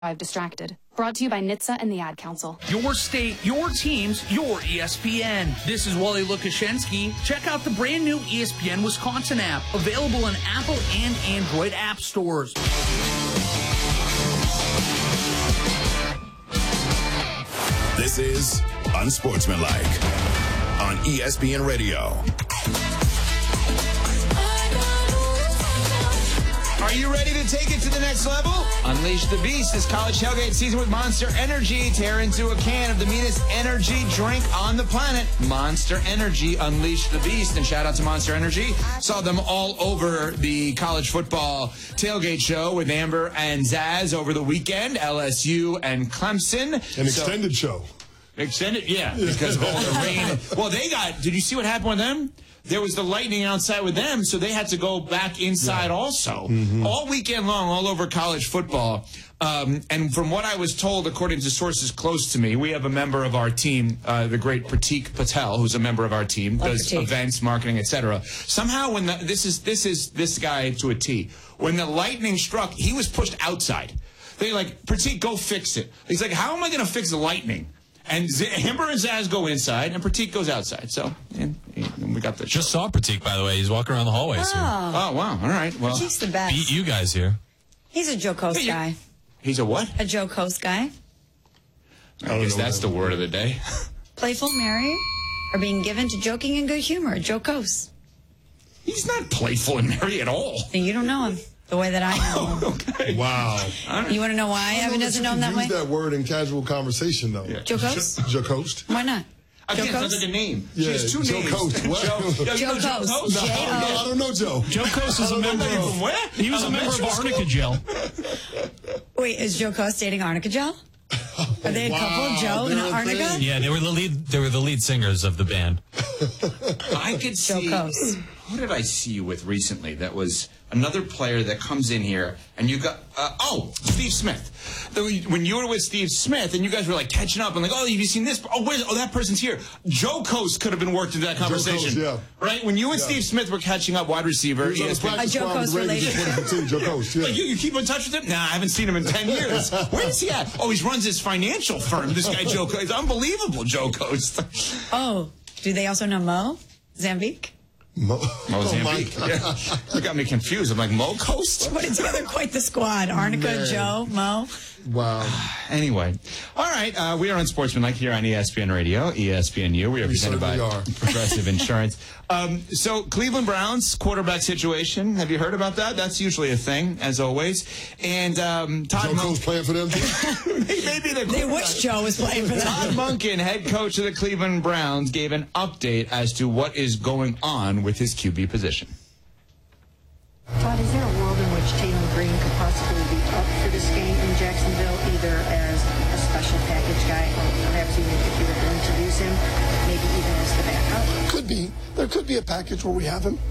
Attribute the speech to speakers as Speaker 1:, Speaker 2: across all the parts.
Speaker 1: I've distracted. Brought to you by NHTSA and the Ad Council.
Speaker 2: Your state, your teams, your ESPN. This is Wally Lukashensky. Check out the brand new ESPN Wisconsin app, available in Apple and Android app stores.
Speaker 3: This is Unsportsmanlike on ESPN Radio.
Speaker 4: Are you ready to take it to the next level? Unleash the beast this college tailgate season with Monster Energy. Tear into a can of the meanest energy drink on the planet. Monster Energy, unleash the beast. And shout out to Monster Energy. Saw them all over the college football tailgate show with Amber and Zaz over the weekend. LSU and Clemson.
Speaker 5: An extended show.
Speaker 4: Extended, yeah, because of all the rain. Well, did you see what happened with them? There was the lightning outside with them, so they had to go back inside also. Mm-hmm. All weekend long, all over college football. And from what I was told, according to sources close to me, we have a member of our team, the great Pratik Patel, who's a member of our team, does events, marketing, etc. Somehow, when this is this guy to a T. When the lightning struck, he was pushed outside. They like, Pratik, go fix it. He's like, how am I going to fix the lightning? And Amber and Zaz go inside, and Pratik goes outside. So, and we got the show.
Speaker 6: Just saw Pratik, by the way. He's walking around the hallways here.
Speaker 4: Oh, wow. All right. Well,
Speaker 7: Pratik's the best.
Speaker 6: Beat you guys here.
Speaker 7: He's a Joe Coast guy.
Speaker 4: He's a what?
Speaker 7: A Joe Coast guy.
Speaker 4: I guess that's the word of the day.
Speaker 7: Playful, merry, or being given to joking and good humor. Joe Coast.
Speaker 4: He's not playful and merry at all.
Speaker 7: And you don't know him the way that I know him.
Speaker 4: Okay.
Speaker 5: Wow.
Speaker 7: You want to know why Evan doesn't know him that way?
Speaker 5: Use that word in casual conversation, though.
Speaker 7: Joe Coast?
Speaker 5: Joe Coast?
Speaker 7: Why not?
Speaker 4: Again, it sounds like a name.
Speaker 5: Yeah,
Speaker 4: she has two
Speaker 5: Joe
Speaker 4: names.
Speaker 5: Coast. What?
Speaker 7: Joe Coast.
Speaker 5: No, I don't know Joe.
Speaker 6: Joe Coast is a member of
Speaker 4: where?
Speaker 6: He was a member of Arnica Gel.
Speaker 7: Wait, is Joe Coast dating Arnica Gel? Are they a couple, Joe and Arnica?
Speaker 6: Yeah, they were the lead singers of the band.
Speaker 4: I could see.
Speaker 7: Joe Coast.
Speaker 4: Who did I see you with recently? That was another player that comes in here, and you got Steve Smith. When you were with Steve Smith, and you guys were like catching up, and like, oh, have you seen this? Oh, that person's here. Joe Coast could have been worked into that conversation,
Speaker 5: Joe Coast, yeah.
Speaker 4: Right? When you and Steve Smith were catching up, wide receiver,
Speaker 7: A Joe Coast relationship.
Speaker 5: Joe Coast, yeah.
Speaker 4: Like you keep in touch with him? Nah, I haven't seen him in 10 years. Where is he at? Oh, he runs his financial firm. This guy Joe Coast, it's unbelievable. Joe Coast.
Speaker 7: Oh, do they also know Mo Zambique?
Speaker 4: Mozambique. Yeah. You got me confused. I'm like, Mo Coast?
Speaker 7: Put it together quite the squad. Arnica, Joe, Mo.
Speaker 5: Wow.
Speaker 4: Anyway. All right. We are on Sportsmanlike here on ESPN Radio, ESPNU. We are presented by Progressive Insurance. So, Cleveland Browns quarterback situation. Have you heard about that? That's usually a thing, as always. And Todd
Speaker 5: Joe Coast playing for them, too?
Speaker 4: Maybe
Speaker 7: They wish Joe was playing for them.
Speaker 4: Todd Monken, head coach of the Cleveland Browns, gave an update as to what is going on with his QB position.
Speaker 8: Todd, is there a world in which Taylor Green could possibly be up for this game in Jacksonville, either as a special package guy or perhaps even if you were to introduce him, maybe even as the backup?
Speaker 9: Could be. There could be a package where we have him.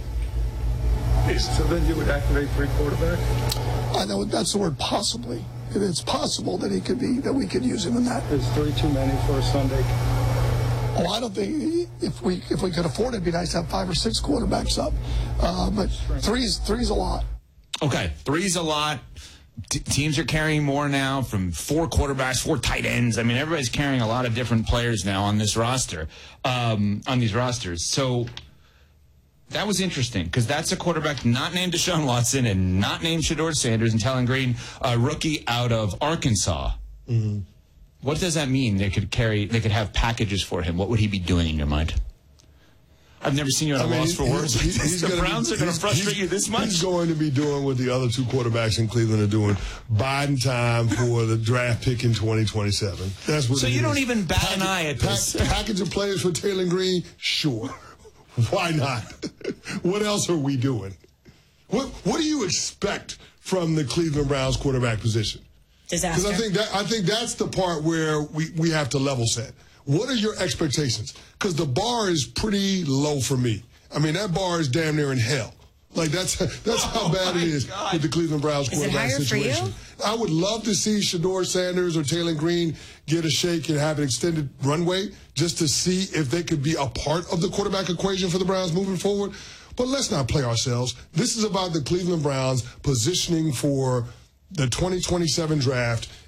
Speaker 10: So then you would activate three quarterbacks?
Speaker 9: I know that's the word possibly. It's possible that he could be, that we could use him in that.
Speaker 10: Is three too many for a Sunday?
Speaker 9: Oh, I don't think if we could afford it, it'd be nice to have 5 or 6 quarterbacks up. But three's a lot.
Speaker 4: Okay, three's a lot. Teams are carrying more now from 4 quarterbacks, 4 tight ends. I mean, everybody's carrying a lot of different players now on this roster, on these rosters. So that was interesting because that's a quarterback not named Deshaun Watson and not named Shedeur Sanders and Taylor Green, a rookie out of Arkansas. Mm-hmm. What does that mean? They could have packages for him. What would he be doing in your mind? I've never seen you at a loss for words. The Browns are going to frustrate you this much?
Speaker 5: He's going to be doing what the other 2 quarterbacks in Cleveland are doing, biding time for the draft pick in 2027. That's what.
Speaker 4: So you don't even bat an eye at this.
Speaker 5: Package of players for Taylor Green? Sure. Why not? What else are we doing? What do you expect from the Cleveland Browns quarterback position?
Speaker 7: Disaster.
Speaker 5: Because I think that's the part where we have to level set. What are your expectations? Because the bar is pretty low for me. I mean, that bar is damn near in hell. Like, that's how bad it is with the Cleveland Browns quarterback situation.
Speaker 7: For you?
Speaker 5: I would love to see Shedeur Sanders or Taylor Green get a shake and have an extended runway just to see if they could be a part of the quarterback equation for the Browns moving forward. But let's not play ourselves. This is about the Cleveland Browns positioning for the 2027 draft